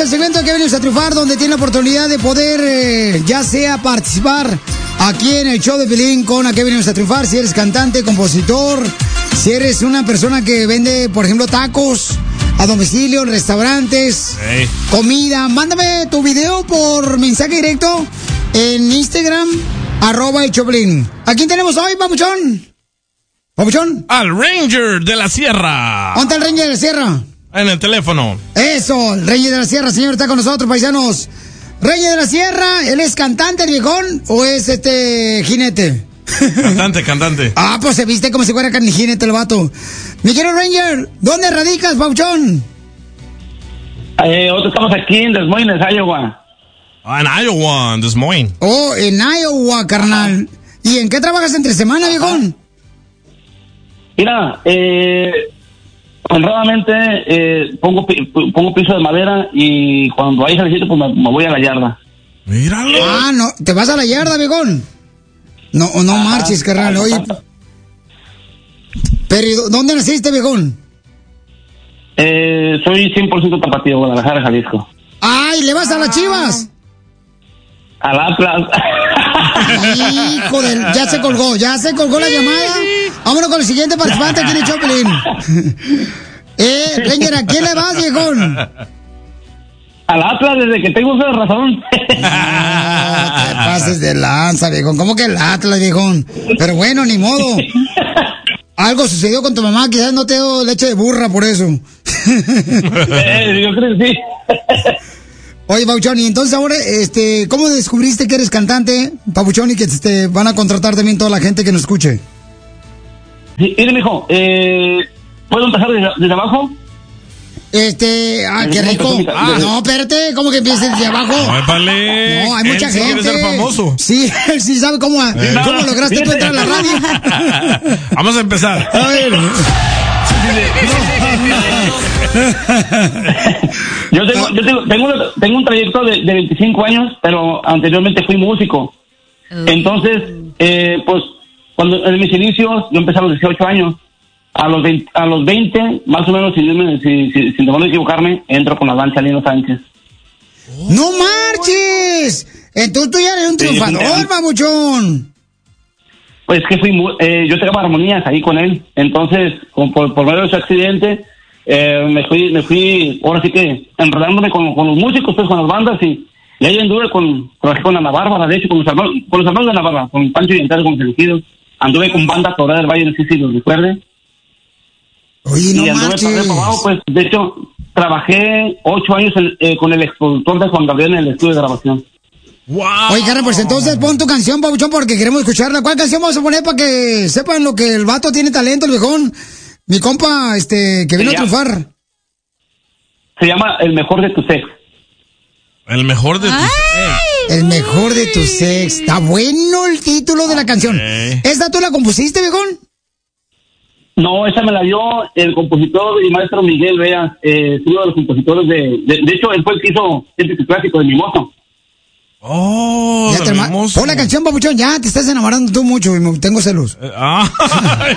el segmento de que venimos a triunfar, donde tiene la oportunidad de poder, ya sea participar aquí en el show de Piolín con A qué venimos a triunfar. Si eres cantante, compositor, si eres una persona que vende, por ejemplo, tacos a domicilio, restaurantes, comida, mándame tu video por mensaje directo en Instagram, @el Choplin. ¿A quién tenemos hoy, papuchón? ¿Papuchón? Al Ranger de la Sierra. ¿Dónde está el Ranger de la Sierra? En el teléfono. Eso, el Ranger de la Sierra, señor, está con nosotros, paisanos. Ranger de la Sierra, ¿él es cantante, el viejón, o es jinete? Cantante. Ah, pues se viste como si fuera jinete el vato. Mi querido Ranger, ¿dónde radicas, papuchón? Nosotros estamos aquí en Des Moines, Iowa. En Iowa, en Des Moines. Oh, en Iowa, carnal. ¿Y en qué trabajas entre semana, viejón? Mira, honradamente pongo piso de madera y cuando hay ejercicio pues me voy a la yarda. Míralo. Ah, no, ¿te vas a la yarda, viejón? No marches, carnal, oye. Pero, ¿dónde naciste, viejón? Soy 100% tapatío, Guadalajara, Jalisco. ¡Ay, le vas a las Chivas! Al Atlas. Hijo del... Ya se colgó la llamada. Vámonos con el siguiente participante aquí en el Choplin. Ranger, ¿a quién le vas, viejón? Al Atlas, desde que tengo uso de razón. No te pases de lanza, viejón. ¿Cómo que el Atlas, viejón? Pero bueno, ni modo. Algo sucedió con tu mamá, quizás no te dio leche de burra por eso. Yo creo que sí. Oye, Papuchón, y entonces ahora, ¿cómo descubriste que eres cantante, Papuchón, y que te van a contratar también toda la gente que nos escuche? Sí, mire, mijo, ¿puedo empezar desde abajo? Qué rico. No, espérate, ¿cómo que empieces desde abajo? No, hay mucha gente. Quiere ser famoso. Sí, él sí sabe cómo lograste tú entrar a la radio. Vamos a empezar. A ver. Yo tengo un trayecto de 25 años, pero anteriormente fui músico. Entonces, pues, cuando en mis inicios, yo empecé a los 18 años. A los 20, más o menos, sin temor de equivocarme, entro con la danza Lino Sánchez. ¡No marches! Entonces tú ya eres un triunfador, papuchón. Pues que yo tocaba armonías ahí con él. Entonces, por medio de su accidente, me fui, ahora sí que, enredándome con los músicos, pues, con las bandas, y ahí anduve trabajé con Ana Bárbara, de hecho, con los hermanos de Ana Bárbara, con Pancho y Entel, con Elegidos. Anduve con banda Torada del Valle, no sé si los recuerde. Oye, no marches. Pues, de hecho, trabajé 8 años con el exproductor de Juan Gabriel en el estudio de grabación. ¡Wow! Oye, carnal, pues entonces pon tu canción, papuchón, porque queremos escucharla. ¿Cuál canción vamos a poner para que sepan lo que el vato tiene talento, el viejón? Mi compa, que vino a triunfar. Se llama El Mejor de tu Sex. El mejor de tu sex. El mejor de tu sex. Está bueno el título de la canción. ¿Esta tú la compusiste, viejón? No, esa me la dio el compositor y maestro Miguel Vea, uno de los compositores de hecho, él fue el que hizo el clásico de Mimoso. Pon la canción, papuchón, ya te estás enamorando tú mucho y tengo celos.